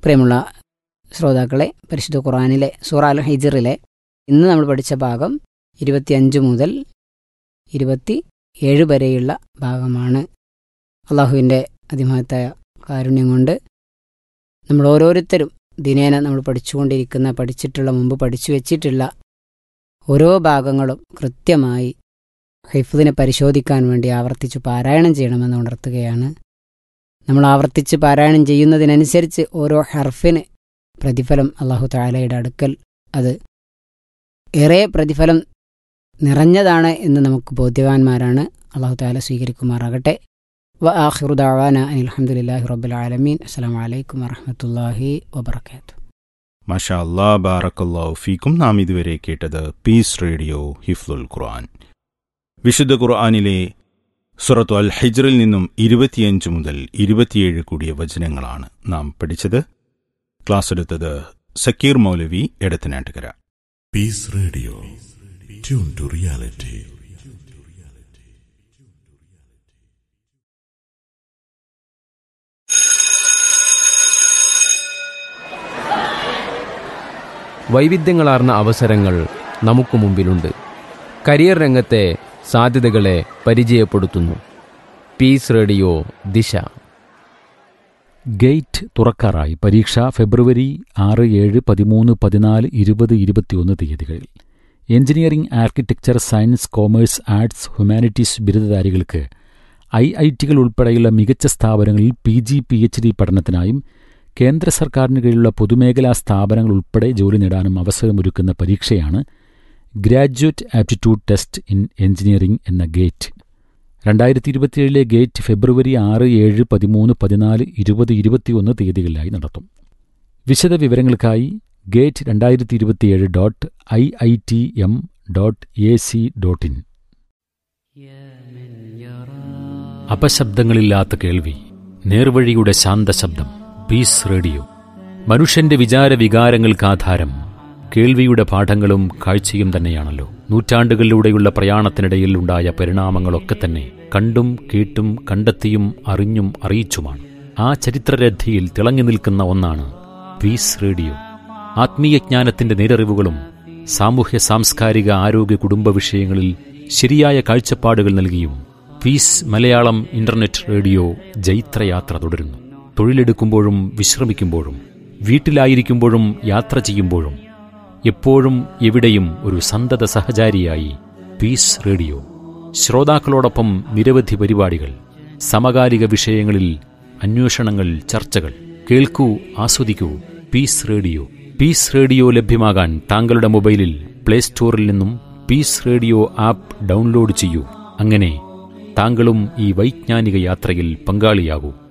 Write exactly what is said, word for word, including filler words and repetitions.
പ്രിയമുള്ള ശ്രോതാക്കളെ, പരിശുദ്ധ ഖുർആനിലെ സൂറ അൽ ഹിജ്റിലെ ഇന്ന് നമ്മൾ പഠിച്ച ഭാഗം ഇരുപത്തിയഞ്ച് മുതൽ ഇരുപത്തി ഏഴ് വരെയുള്ള ഭാഗമാണ്. അള്ളാഹുവിൻ്റെ അതിമഹത്തായ കാരുണ്യം കൊണ്ട് നമ്മൾ ഓരോരുത്തരും ദിനേന നമ്മൾ പഠിച്ചുകൊണ്ടിരിക്കുന്ന, പഠിച്ചിട്ടുള്ള, മുമ്പ് പഠിച്ചു വെച്ചിട്ടുള്ള ഓരോ ഭാഗങ്ങളും കൃത്യമായി ഹിഫ്ദിനെ പരിശോധിക്കാൻ വേണ്ടി ആവർത്തിച്ച് പാരായണം ചെയ്യണമെന്ന് ഉണർത്തുകയാണ്. നമ്മൾ ആവർത്തിച്ച് പാരായണം ചെയ്യുന്നതിനനുസരിച്ച് ഓരോ ഹർഫിന് പ്രതിഫലം അല്ലാഹു തആലയുടെ അടുക്കൽ അത് ഏറെ പ്രതിഫലം നിറഞ്ഞതാണ് എന്ന് നമുക്ക് ബോധ്യവാന്മാരാണ്. അല്ലാഹു തആല സ്വീകരിക്കുമാറാകട്ടെ. വ ആഖിറു ദഅവാന അനിൽ ഹംദുലില്ലാഹി റബ്ബിൽ ആലമീൻ. അസ്സലാമു അലൈക്കും വറഹ്മത്തുള്ളാഹി വബറകാതുഹു. മാഷാ അല്ലാഹ്, ബാറക്കല്ലാഹു ഫീക്കും. നാം ഇതുവരെ കേട്ടത് പീസ് റേഡിയോ ഹിഫ്ലുൽ ഖുർആൻ. വിശുദ്ധ ഖുർആനിലെ സൂറത്തു അൽ ഹിജ്റിൽ നിന്നും ഇരുപത്തിയഞ്ച് മുതൽ ഇരുപത്തിയേഴ് കൂടിയ വചനങ്ങളാണ് നാം പഠിച്ചത്. ക്ലാസ് എടുത്തത് സക്കീർ മൗലവി, Edathanattukara. Piece radio, tune to reality. വൈവിധ്യങ്ങളാർന്ന അവസരങ്ങൾ നമുക്ക് മുമ്പിലുണ്ട്. കരിയർ രംഗത്തെ സാധ്യതകളെ പരിചയപ്പെടുത്തുന്നു പീസ് റേഡിയോ ദിശ. ഗേറ്റ് തുറക്കാറായി. പരീക്ഷ ഫെബ്രുവരി ആറ്, ഏഴ്, പതിമൂന്ന്, പതിനാല്, ഇരുപത്, ഇരുപത്തിയൊന്ന് തീയതികളിൽ. Engineering, architecture, science, commerce, arts, humanities ബിരുദധാരികൾക്ക് I I ടികൾ ഉൾപ്പെടെയുള്ള മികച്ച സ്ഥാപനങ്ങളിൽ P G P H D പഠനത്തിനായും കേന്ദ്ര സർക്കാരിന് കീഴിലുള്ള പൊതുമേഖലാ സ്ഥാപനങ്ങൾ ഉൾപ്പെടെ ജോലി നേടാനും അവസരമൊരുക്കുന്ന പരീക്ഷയാണ് graduate aptitude test in engineering എന്ന ഗേറ്റ്. രണ്ടായിരത്തി ഇരുപത്തിയേഴിലെ ഗേറ്റ് ഫെബ്രുവരി ആറ്, ഏഴ്, പതിമൂന്ന്, പതിനാല്, ഇരുപത്, ഇരുപത്തിയൊന്ന് തീയതികളിലായി നടത്തും. വിശദ വിവരങ്ങൾക്കായി ഗേറ്റ് രണ്ടായിരത്തി ഇരുപത്തിയേഴ് dot I I T M dot A C dot in. അപശബ്ദങ്ങളില്ലാത്ത കേൾവി, നേർവഴിയുടെ ശാന്തശബ്ദം. പീസ് റേഡിയോ മനുഷ്യന്റെ വിചാര വികാരങ്ങൾക്കാധാരം കേൾവിയുടെ പാഠങ്ങളും കാഴ്ചയും തന്നെയാണല്ലോ. നൂറ്റാണ്ടുകളിലൂടെയുള്ള പ്രയാണത്തിനിടയിൽ ഉണ്ടായ പരിണാമങ്ങളൊക്കെ തന്നെ കണ്ടും കേട്ടും കണ്ടെത്തിയും അറിഞ്ഞും അറിയിച്ചുമാണ്. ആ ചരിത്രരഥിയിൽ തിളങ്ങി നിൽക്കുന്ന ഒന്നാണ് പീസ് റേഡിയോ. ആത്മീയജ്ഞാനത്തിന്റെ നേരറിവുകളും സാമൂഹ്യ സാംസ്കാരിക ആരോഗ്യ കുടുംബ വിഷയങ്ങളിൽ ശരിയായ കാഴ്ചപ്പാടുകൾ നൽകിയും പീസ് മലയാളം ഇന്റർനെറ്റ് റേഡിയോ ജൈത്രയാത്ര തുടരുന്നു. തൊഴിലെടുക്കുമ്പോഴും വിശ്രമിക്കുമ്പോഴും വീട്ടിലായിരിക്കുമ്പോഴും യാത്ര ചെയ്യുമ്പോഴും എപ്പോഴും എവിടെയും ഒരു സന്തത സഹചാരിയായി പീസ് റേഡിയോ. ശ്രോതാക്കളോടൊപ്പം നിരവധി പരിപാടികൾ, സമകാലിക വിഷയങ്ങളിൽ അന്വേഷണങ്ങൾ, ചർച്ചകൾ. കേൾക്കൂ, ആസ്വദിക്കൂ. Piece radio. പീസ് റേഡിയോ ലഭ്യമാകാൻ താങ്കളുടെ മൊബൈലിൽ പ്ലേ സ്റ്റോറിൽ നിന്നും പീസ് റേഡിയോ ആപ്പ് ഡൗൺലോഡ് ചെയ്യൂ. അങ്ങനെ താങ്കളും ഈ വൈജ്ഞാനിക യാത്രയിൽ പങ്കാളിയാകൂ.